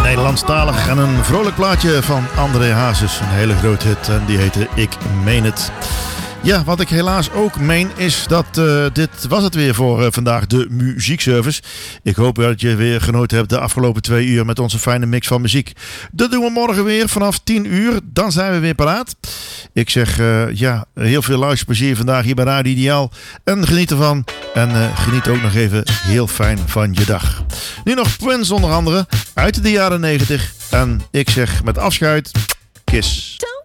Nederlandstalig en een vrolijk plaatje van André Hazes. Een hele grote hit en die heette Ik Meen Het. Ja, wat ik helaas ook meen is dat dit was het weer voor vandaag, de muziekservice. Ik hoop dat je weer genoten hebt de afgelopen 2 uur met onze fijne mix van muziek. Dat doen we morgen weer vanaf 10 uur. Dan zijn we weer paraat. Ik zeg heel veel luisterplezier vandaag hier bij Radio Ideaal. En geniet ervan. En geniet ook nog even heel fijn van je dag. Nu nog Prince onder andere uit de jaren 90. En ik zeg met afscheid, kiss.